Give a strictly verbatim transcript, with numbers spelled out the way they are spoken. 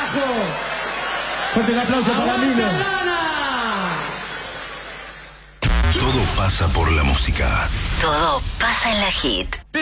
carajo! Fuerte el aplauso para ¡Aguante, Milo. Aldana! Todo pasa por la música. Todo pasa en la hit.